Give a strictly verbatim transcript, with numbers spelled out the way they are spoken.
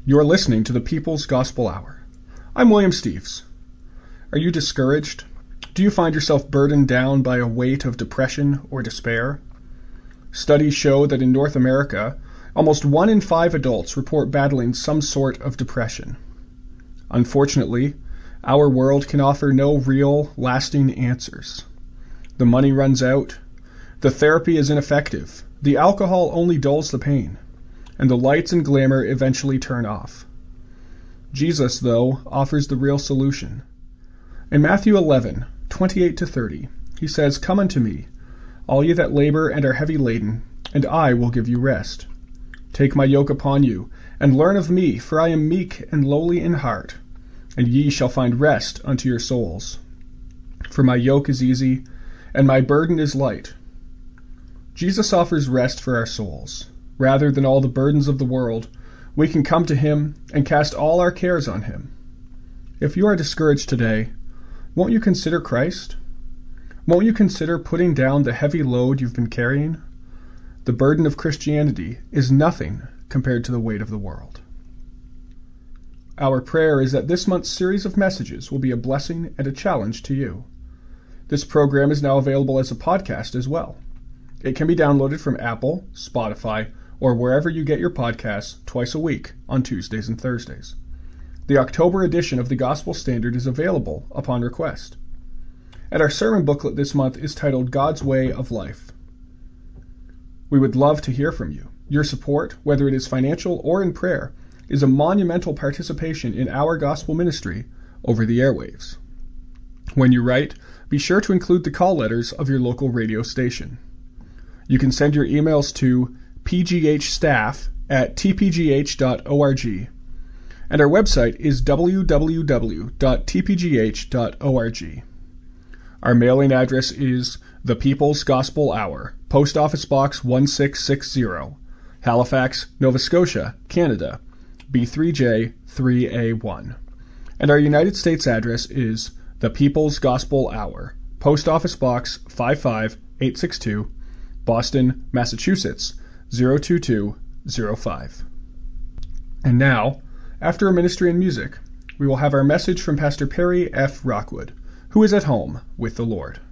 You're listening to the People's Gospel Hour. I'm William Steves. Are you discouraged? Do you find yourself burdened down by a weight of depression or despair? Studies show that in North America, almost one in five adults report battling some sort of depression. Unfortunately, our world can offer no real, lasting answers. The money runs out, the therapy is ineffective, the alcohol only dulls the pain, and the lights and glamour eventually turn off. Jesus, though, offers the real solution. In Matthew eleven, twenty-eight to thirty, he says, "Come unto me, all ye that labor and are heavy laden, and I will give you rest. Take my yoke upon you, and learn of me, for I am meek and lowly in heart, and ye shall find rest unto your souls. For my yoke is easy, and my burden is light." Jesus offers rest for our souls. Rather than all the burdens of the world, we can come to him and cast all our cares on him. If you are discouraged today, won't you consider Christ? Won't you consider putting down the heavy load you've been carrying? The burden of Christianity is nothing compared to the weight of the world. Our prayer is that this month's series of messages will be a blessing and a challenge to you. This program is now available as a podcast as well. It can be downloaded from Apple, Spotify, or wherever you get your podcasts twice a week on Tuesdays and Thursdays. The October edition of the Gospel Standard is available upon request. And our sermon booklet this month is titled God's Way of Life. We would love to hear from you. Your support, whether it is financial or in prayer, is a monumental participation in our gospel ministry over the airwaves. When you write, be sure to include the call letters of your local radio station. You can send your emails to p g h staff at t p g h dot org, and our website is w w w dot t p g h dot org. Our mailing address is The People's Gospel Hour, Post Office Box one six six zero, Halifax, Nova Scotia, Canada, B three J three A one. And our United States address is The People's Gospel Hour, Post Office Box five five eight six two, Boston, Massachusetts, zero two two zero five. And now, after a ministry and music, we will have our message from Pastor Perry F. Rockwood, who is at home with the Lord.